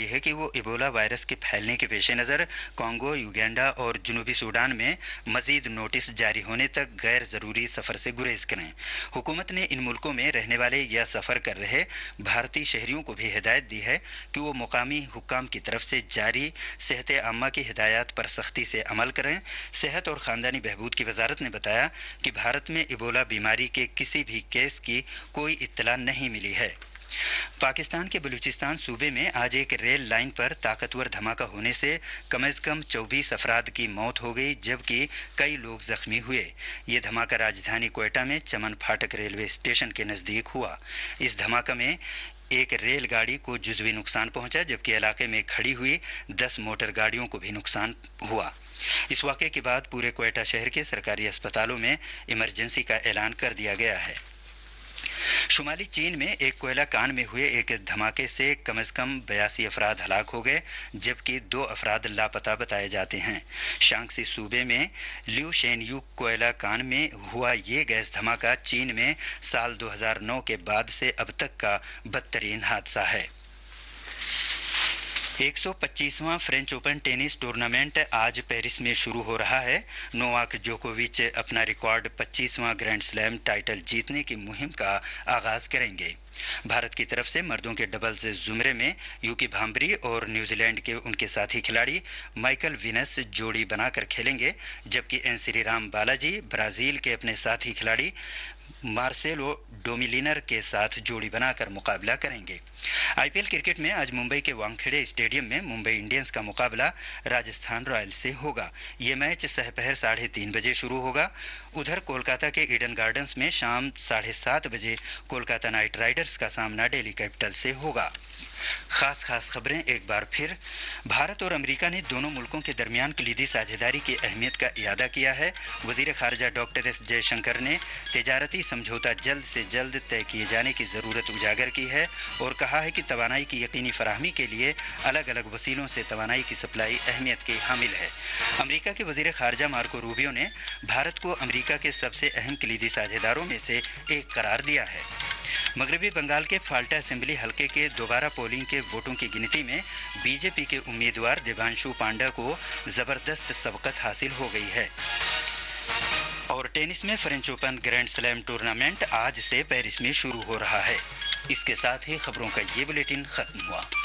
دی ہے کہ وہ ایبولا وائرس کے پھیلنے کے پیش نظر کانگو، یوگینڈا اور جنوبی سوڈان میں مزید نوٹس جاری ہونے تک غیر ضروری سفر سے گریز کریں۔ حکومت نے ان ملکوں میں رہنے والے یا سفر کر رہے بھارتی شہریوں کو بھی ہدایت دی ہے کہ وہ مقامی حکام کی طرف سے جاری صحت عامہ کی ہدایات پر سختی سے عمل کریں۔ صحت اور خاندانی بہبود کی وزارت نے بتایا کہ بھارت میں ایبولا بیماری کے کسی بھی کیس کی کوئی اطلاع نہیں ملی ہے۔ پاکستان کے بلوچستان صوبے میں آج ایک ریل لائن پر طاقتور دھماکہ ہونے سے کم از کم 24 افراد کی موت ہو گئی جبکہ کئی لوگ زخمی ہوئے۔ یہ دھماکہ راجدھانی کوئٹہ میں چمن پھاٹک ریلوے اسٹیشن کے نزدیک ہوا۔ اس دھماکہ میں ایک ریل گاڑی کو جزوی نقصان پہنچا جبکہ علاقے میں کھڑی ہوئی 10 موٹر گاڑیوں کو بھی نقصان ہوا۔ اس واقعے کے بعد پورے کوئٹہ شہر کے سرکاری اسپتالوں میں ایمرجنسی کا اعلان کر دیا گیا ہے۔ شمالی چین میں ایک کوئلہ کان میں ہوئے ایک دھماکے سے کم از کم 82 افراد ہلاک ہو گئے جبکہ 2 افراد لاپتہ بتائے جاتے ہیں۔ شانگسی صوبے میں لیو شین یو کوئلہ کان میں ہوا یہ گیس دھماکہ چین میں سال 2009 کے بعد سے اب تک کا بدترین حادثہ ہے۔ 125واں فرینچ اوپن ٹینس ٹورنامنٹ آج پیرس میں شروع ہو رہا ہے۔ نوواک جوکووچ اپنا ریکارڈ 25واں گرینڈ سلیم ٹائٹل جیتنے کی مہم کا آغاز کریں گے۔ بھارت کی طرف سے مردوں کے ڈبلز زمرے میں یوکی بھامبری اور نیوزی لینڈ کے ان کے ساتھی کھلاڑی مائیکل وینس جوڑی بنا کر کھیلیں گے جبکہ این سری رام بالاجی برازیل کے اپنے ساتھی کھلاڑی مارسیلو ڈومیلینر کے ساتھ جوڑی بنا کر مقابلہ کریں گے۔ آئی پی ایل کرکٹ میں آج ممبئی کے وانکھیڑے اسٹیڈیم میں ممبئی انڈینز کا مقابلہ راجستھان رائل سے ہوگا۔ یہ میچ سحپہر 3:30 بجے شروع ہوگا۔ ادھر کولکاتہ کے ایڈن گارڈنز میں شام 7:30 بجے کولکاتہ نائٹ رائڈرز کا سامنا ڈیلی کیپٹل سے ہوگا۔ خاص خبریں ایک بار پھر۔ بھارت اور امریکہ نے دونوں ملکوں کے درمیان کلیدی ساجھیداری کی اہمیت کا اعادہ کیا ہے۔ وزیر خارجہ ڈاکٹر ایس جے شنکر نے تجارتی سمجھوتہ جلد سے جلد طے کیے جانے کی ضرورت اجاگر کی ہے اور کہا ہے کہ توانائی کی یقینی فراہمی کے لیے الگ الگ وسیلوں سے توانائی کی سپلائی اہمیت کی حامل ہے۔ امریکہ کے وزیر خارجہ مارکو روبیو نے بھارت کو امریکہ کے سب سے اہم کلیدی ساجھیداروں میں سے ایک قرار دیا ہے۔ مغربی بنگال کے فالٹا اسمبلی حلقے کے دوبارہ پولنگ کے ووٹوں کی گنتی میں بی جے پی کے امیدوار دیبانشو پانڈا کو زبردست سبقت حاصل ہو گئی ہے۔ اور ٹینس میں French open grand slam tournament آج سے پیرس میں شروع ہو رہا ہے۔ اس کے ساتھ ہی خبروں کا یہ بلیٹن ختم ہوا۔